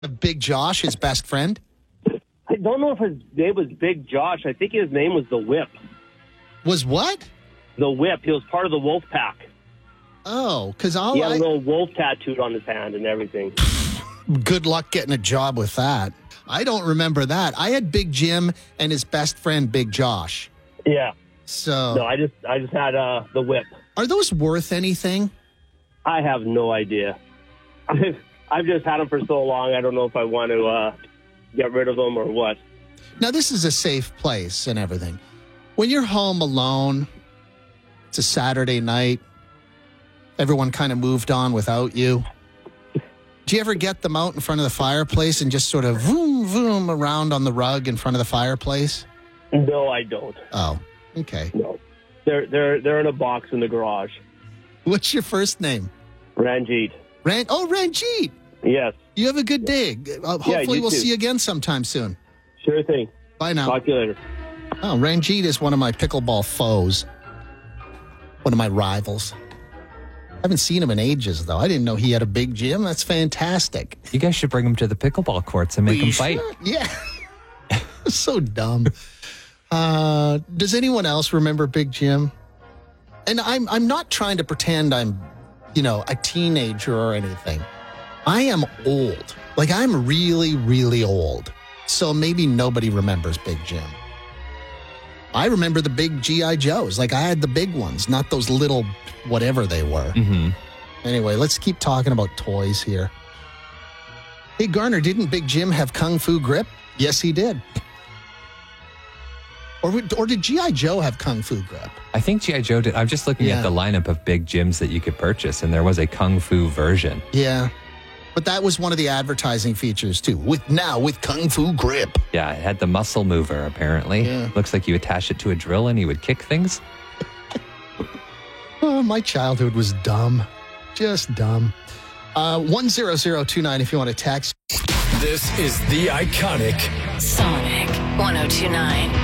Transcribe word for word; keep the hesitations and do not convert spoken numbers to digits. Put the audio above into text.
Big Josh, his best friend? I don't know if his name was Big Josh. I think his name was the Whip. Was what? The Whip. He was part of the Wolf Pack. Oh, because all He had I... a little wolf tattooed on his hand and everything. Good luck getting a job with that. I don't remember that. I had Big Jim and his best friend, Big Josh. Yeah. So... No, I just I just had uh, the Whip. Are those worth anything? I have no idea. I've, I've just had them for so long, I don't know if I want to uh, get rid of them or what. Now, this is a safe place and everything. When you're home alone, it's a Saturday night, everyone kind of moved on without you. Do you ever get them out in front of the fireplace and just sort of voom, voom around on the rug in front of the fireplace? No, I don't. Oh, okay. No. They're, they're, they're in a box in the garage. What's your first name? Ranjit. Ran- oh, Ranjit. Yes. You have a good day. Uh, hopefully you we'll too. see you again sometime soon. Sure thing. Bye now. Talk to you later. Oh, Ranjit is one of my pickleball foes. One of my rivals. I haven't seen him in ages, though. I didn't know he had a big gym. That's fantastic. You guys should bring him to the pickleball courts and make We him fight. should. Yeah. So dumb. Uh, does anyone else remember Big Jim? And I'm I'm not trying to pretend I'm, you know, a teenager or anything. I am old. Like, I'm really, really old. So maybe nobody remembers Big Jim. I remember the big G I. Joes. Like, I had the big ones, not those little whatever they were. Mm-hmm. Anyway, let's keep talking about toys here. Hey, Garner, didn't Big Jim have Kung Fu Grip? Yes, he did. Or, would- or did G I. Joe have Kung Fu Grip? I think G I. Joe did. I'm just looking Yeah. at the lineup of big gyms that you could purchase, and there was a Kung Fu version. Yeah. But that was one of the advertising features, too. With now, with Kung Fu Grip. Yeah, it had the muscle mover, apparently. Yeah. Looks like you attach it to a drill and he would kick things. Oh, my childhood was dumb. Just dumb. Uh, one zero zero two nine if you want to text. This is the iconic Sonic one oh two nine.